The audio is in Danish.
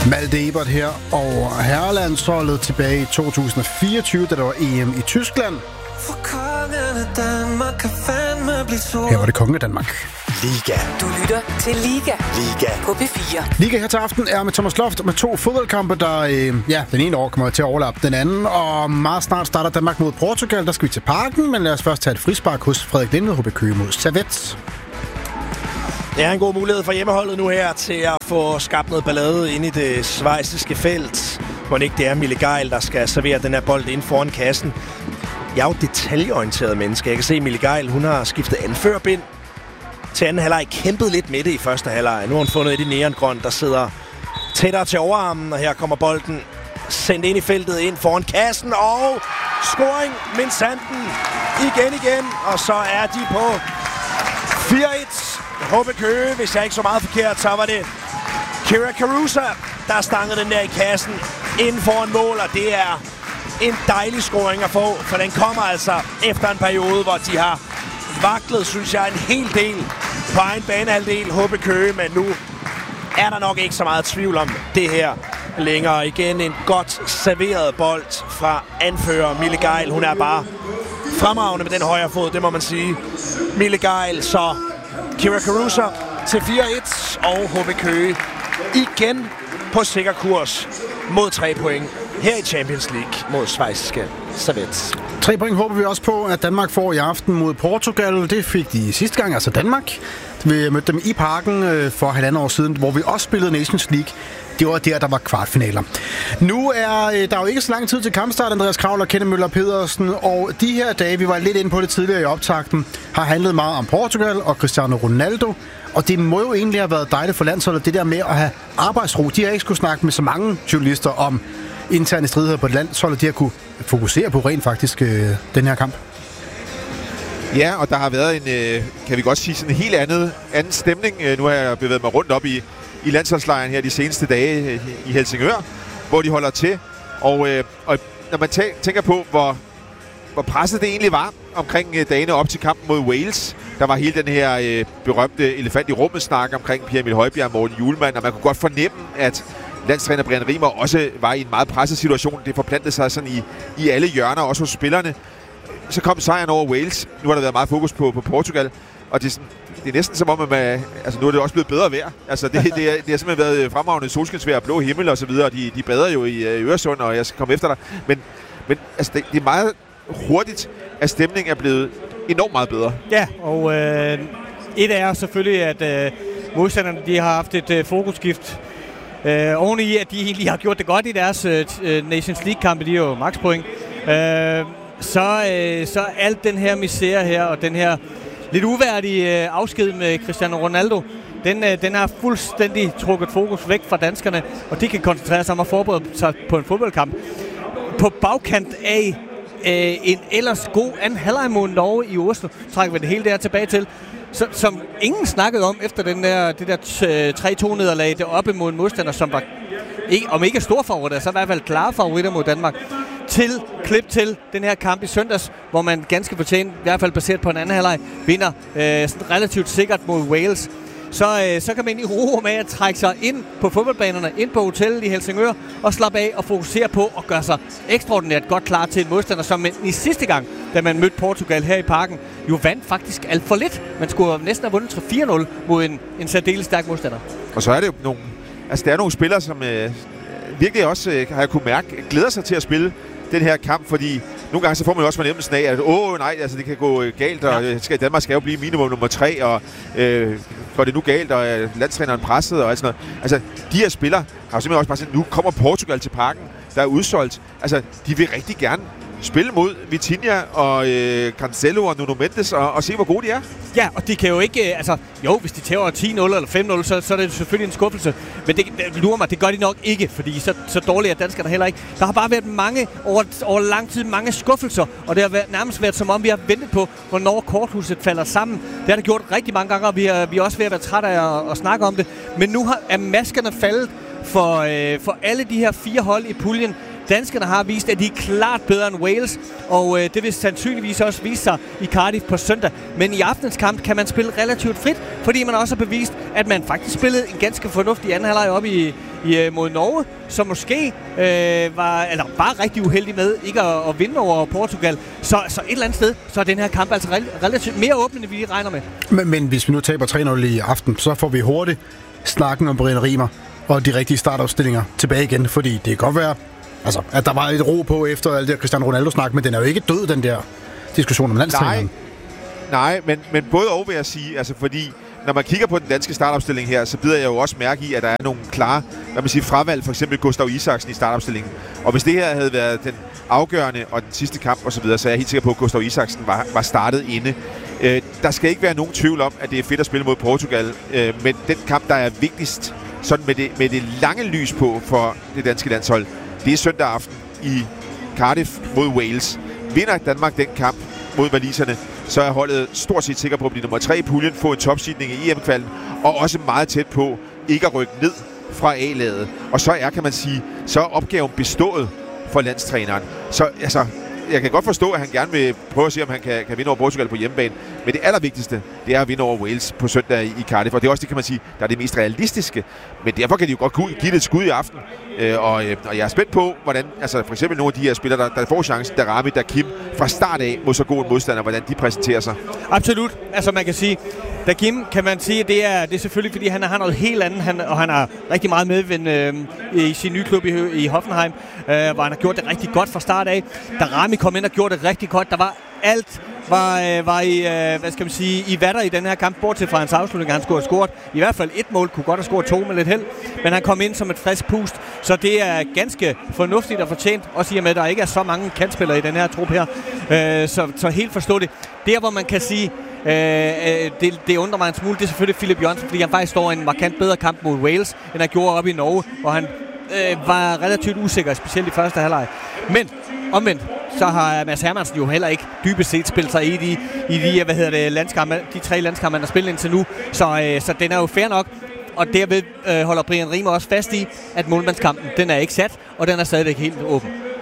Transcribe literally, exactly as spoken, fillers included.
Malte Ebert her, og herrelandsholdet tilbage i to tusind og fireogtyve, da der var E M i Tyskland. Her var det kongen af Danmark. Liga. Du lytter til Liga. Liga. På P fire. Liga her til aften er med Thomas Loft med to fodboldkampe, der øh, ja, den ene år kommer til at overlappe den anden. Og meget snart starter Danmark mod Portugal. Der skal vi til Parken, men lad os først tage et frispark hos Frederik Linde, H B Køge mod Servette. Det er en god mulighed for hjemmeholdet nu her til at få skabt noget ballade inde i det schweiziske felt. Hvor ikke det er Mille Geil, der skal servere den her bold ind foran kassen. Jeg er jo detaljeorienteret menneske. Jeg kan se, at Mille Geil, hun har skiftet anførbind til anden halvleg, kæmpet lidt med det i første halvleg. Nu har hun fundet et i neongrøn, der sidder tættere til overarmen, og her kommer bolden sendt ind i feltet, ind foran kassen, og scoring, Minsanden igen igen, og så er de på fire et. H B Køge, hvis jeg ikke så meget forkert, så var det Kira Carusa, der stangede den der i kassen inden foran mål, og det er en dejlig scoring at få, for den kommer altså efter en periode, hvor de har vaklet, synes jeg, en hel del på egen banehalvdel, H B Køge, men nu er der nok ikke så meget tvivl om det her længere. Igen en godt serveret bold fra anfører Mille Geil. Hun er bare fremragende med den højre fod, det må man sige. Mille Geil, så Kira Carusa til fire et, og H B Køge igen på sikker kurs mod tre point her i Champions League mod schweiziske Servette. Tre point håber vi også på, at Danmark får i aften mod Portugal. Det fik de sidste gang, altså Danmark. Vi mødte dem i Parken for halvandet år siden, hvor vi også spillede Nations League. Det var der, der var kvartfinaler. Nu er der jo ikke så lang tid til kampstart, Andreas Kravl og Kenneth Møller Pedersen. Og de her dage, vi var lidt inde på det tidligere i optakten, har handlet meget om Portugal og Cristiano Ronaldo. Og det må jo egentlig have været dejligt for landsholdet, det der med at have arbejdsro. De har ikke skulle snakke med så mange journalister om interne stridigheder på et landshold, de har kunne fokusere på rent faktisk øh, den her kamp. Ja, og der har været en, øh, kan vi godt sige, sådan en helt andet, anden stemning. Øh, nu har jeg bevæget mig rundt op i, i landsholdslejren her de seneste dage øh, i Helsingør, hvor de holder til. Og, øh, og når man tæ- tænker på, hvor, hvor presset det egentlig var omkring øh, dagene op til kampen mod Wales, der var hele den her øh, berømte elefant i rummet snak omkring Pierre Emil Højbjerg og Morten Hjulmand, og man kunne godt fornemme, at landstræner Brian Rimer også var i en meget presset situation. Det forplantede sig sådan i, i alle hjørner, også hos spillerne. Så kom sejren over Wales. Nu har der været meget fokus på, på Portugal. Og det er, sådan, det er næsten som om, at man, altså nu er det også blevet bedre vejr. Altså det, det, er, det har simpelthen været fremragende solskinsvejr, blå himmel og så videre. De, de bader jo i Øresund, og jeg skal komme efter dig. Men, men altså, det, det er meget hurtigt, at stemningen er blevet enormt meget bedre. Ja, og øh, et er selvfølgelig, at øh, modstanderne de har haft et øh, fokusskift. Øh, oven i, at de egentlig har gjort det godt i deres øh, Nations League-kampe, de er jo makspoint. Øh, så, øh, så alt den her misære her, og den her lidt uværdige øh, afsked med Cristiano Ronaldo, den, øh, den har fuldstændig trukket fokus væk fra danskerne, og de kan koncentrere sig om at forberede sig på en fodboldkamp. På bagkant af øh, en ellers god anden halvleg mod Norge i Oslo, trækker vi det hele der tilbage til, Så, som ingen snakkede om efter den der, det der tre to nederlag deroppe mod en modstander, som var, ikke, om ikke store favoritter, så i hvert fald klare favoritter mod Danmark. Til, klip til den her kamp i søndags, hvor man ganske fortjent, i hvert fald baseret på en anden halvleg, vinder øh, sådan relativt sikkert mod Wales. Så, øh, så kan man i ro med at trække sig ind på fodboldbanerne, ind på hotellet i Helsingør, og slappe af og fokusere på at gøre sig ekstraordinært godt klar til en modstander, som i sidste gang, da man mødte Portugal her i Parken, jo vandt faktisk alt for lidt. Man skulle næsten have vundet tre fire nul mod en, en særdeles stærk modstander. Og så er det jo nogle, altså der er nogle spillere, som øh, virkelig også, øh, har jeg kunne mærke, glæder sig til at spille den her kamp, fordi nogle gange så får man jo også fornemmelsen af, at åh nej, altså det kan gå galt, og ja. skal, Danmark skal jo blive minimum nummer tre, og øh, går det nu galt, og øh, landstræneren presset og alt sådan noget. Altså, de her spillere har jo simpelthen også bare sagt, nu kommer Portugal til Parken, der er udsolgt. Altså, de vil rigtig gerne spille mod Vitinha og øh, Cancelo og Nuno Mendes og, og se, hvor gode de er. Ja, og de kan jo ikke, øh, altså, jo, hvis de tager ti nul eller fem nul, så, så er det selvfølgelig en skuffelse. Men det, det lurer mig, det gør de nok ikke, fordi så, så dårlige er danskerne heller ikke. Der har bare været mange, over, over lang tid, mange skuffelser, og det har været, nærmest været som om, vi har ventet på, hvornår korthuset falder sammen. Det har det gjort rigtig mange gange, og vi er, vi er også ved at være trætte af at, at snakke om det. Men nu har, er maskerne faldet for, øh, for alle de her fire hold i puljen. Danskerne har vist, at de er klart bedre end Wales, og øh, det vil sandsynligvis også vise sig i Cardiff på søndag. Men i aftens kamp kan man spille relativt frit, fordi man også har bevist, at man faktisk spillede en ganske fornuftig anden halvleg op i, i, mod Norge, som måske øh, var, eller var rigtig uheldig med ikke at, at vinde over Portugal. Så, så et eller andet sted, så er den her kamp altså relativt mere åben, end vi regner med. Men, men hvis vi nu taber tre nul i aften, så får vi hurtigt snakken om Brian Riemer og de rigtige startopstillinger tilbage igen, fordi det kan godt være, altså, at der var et ro på efter alt det Cristiano Ronaldo-snak, men den er jo ikke død, den der diskussion om landstræneren. Nej, nej men, men både og vil jeg sige, altså fordi når man kigger på den danske startopstilling her, så bider jeg jo også mærke i, at der er nogle klare, hvad man siger, fravalg, for eksempel Gustav Isaksen i startopstillingen. Og hvis det her havde været den afgørende og den sidste kamp osv., så er jeg helt sikker på, at Gustav Isaksen var, var startet inde. Øh, der skal ikke være nogen tvivl om, at det er fedt at spille mod Portugal, øh, men den kamp, der er vigtigst, sådan med det, med det lange lys på for det danske landshold, det er søndag aften i Cardiff mod Wales. Vinder Danmark den kamp mod waliserne, så er holdet stort set sikker på at blive nummer tre i puljen, få en topseedning i E M-kvalden, og også meget tæt på ikke at rykke ned fra A-laget. Og så er, kan man sige, så er opgaven bestået for landstræneren. Så altså, jeg kan godt forstå, at han gerne vil prøve at se, om han kan, kan vinde over Portugal på hjemmebane. Men det allervigtigste, det er at vinde over Wales på søndag i Cardiff. Og det er også det, kan man sige, der er det mest realistiske. Men derfor kan de jo godt give det et skud i aften. Øh, og, øh, og jeg er spændt på, hvordan, altså for eksempel nogle af de her spillere, der, der får chancen, der Darami, der Kim, fra start af mod så god en modstander, hvordan de præsenterer sig. Absolut. Altså man kan sige, da Kim, kan man sige, det er, det er selvfølgelig, fordi han har noget helt andet, han, og han har rigtig meget medvind øh, i sin nye klub i, i Hoffenheim, øh, hvor han har gjort det rigtig godt fra start af. Da Rami kom ind og gjorde det rigtig godt, der var alt var, øh, var i, øh, hvad skal man sige, i vatter i den her kamp, bortset fra hans afslutning, han skulle have scoret i hvert fald et mål, kunne godt have scoret to med lidt held, men han kom ind som et frisk pust, så det er ganske fornuftigt og fortjent, også i og med, at der ikke er så mange kantspillere i den her trup her, øh, så, så helt forstå det. Der, hvor man kan sige, Øh, det, det undrer mig en smule, det er selvfølgelig Philip Jørgensen, fordi han faktisk står en markant bedre kamp mod Wales, end han gjorde op i Norge, hvor han øh, var relativt usikker, specielt i første halvleg. Men omvendt, så har Mads Hermansen jo heller ikke dybest set spillet sig i de, i de, hvad hedder det, landskampe, de tre landskampe, han har spillet indtil nu, så, øh, så den er jo fair nok. Og derved øh, holder Brian Riemer også fast i, at målmandskampen, den er ikke sat, og den er stadigvæk helt åben.